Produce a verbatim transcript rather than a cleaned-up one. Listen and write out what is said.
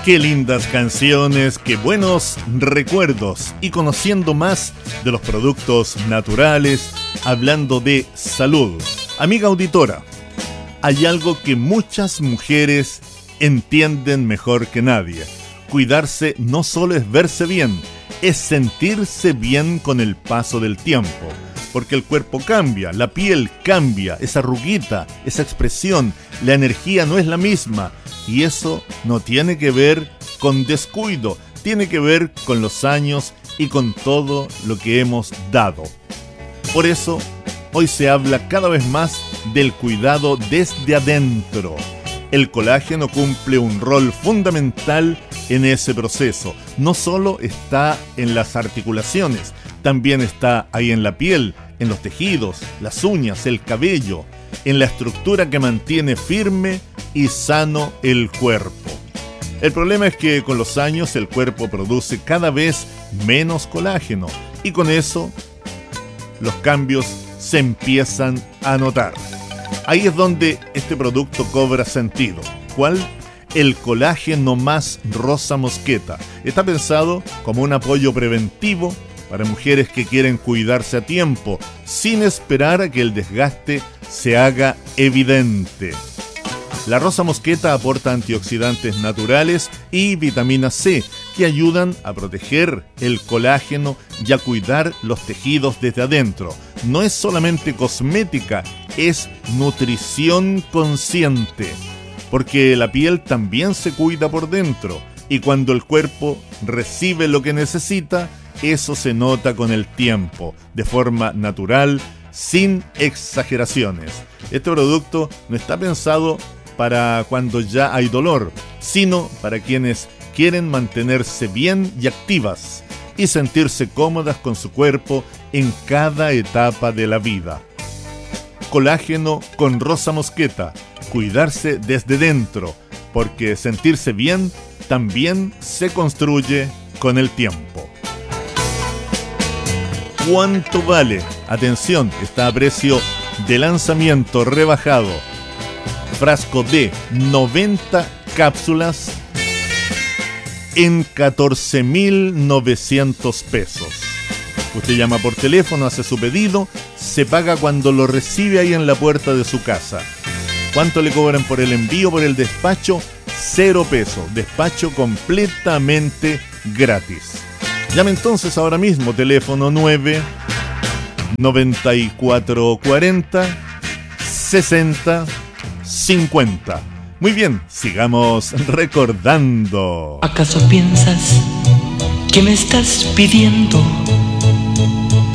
Qué lindas canciones, qué buenos recuerdos. Y conociendo más de los productos naturales, hablando de salud. Amiga auditora, hay algo que muchas mujeres entienden mejor que nadie. Cuidarse no solo es verse bien, es sentirse bien con el paso del tiempo. Porque el cuerpo cambia, la piel cambia, esa arruguita, esa expresión, la energía no es la misma. Y eso no tiene que ver con descuido, tiene que ver con los años y con todo lo que hemos dado. Por eso, hoy se habla cada vez más del cuidado desde adentro. El colágeno cumple un rol fundamental en ese proceso. No solo está en las articulaciones, también está ahí en la piel, en los tejidos, las uñas, el cabello, en la estructura que mantiene firme y sano el cuerpo. El problema es que con los años el cuerpo produce cada vez menos colágeno y con eso los cambios se empiezan a notar. Ahí es donde este producto cobra sentido. ¿Cuál? El colágeno más Rosa Mosqueta. Está pensado como un apoyo preventivo para mujeres que quieren cuidarse a tiempo, sin esperar a que el desgaste se haga evidente. La Rosa Mosqueta aporta antioxidantes naturales y vitamina C que ayudan a proteger el colágeno y a cuidar los tejidos desde adentro. No es solamente cosmética, es nutrición consciente, porque la piel también se cuida por dentro y cuando el cuerpo recibe lo que necesita, eso se nota con el tiempo, de forma natural, sin exageraciones. Este producto no está pensado para cuando ya hay dolor, sino para quienes quieren mantenerse bien y activas y sentirse cómodas con su cuerpo en cada etapa de la vida. Colágeno con Rosa Mosqueta, cuidarse desde dentro, porque sentirse bien también se construye con el tiempo. ¿Cuánto vale? Atención, está a precio de lanzamiento rebajado. Frasco de noventa cápsulas en catorce mil novecientos pesos. Usted llama por teléfono, hace su pedido, se paga cuando lo recibe ahí en la puerta de su casa. ¿Cuánto le cobran por el envío, por el despacho? Cero pesos. Despacho completamente gratis. Llame entonces ahora mismo, teléfono nueve noventa y cuatro cuarenta sesenta cincuenta. Muy bien, sigamos recordando. ¿Acaso piensas que me estás pidiendo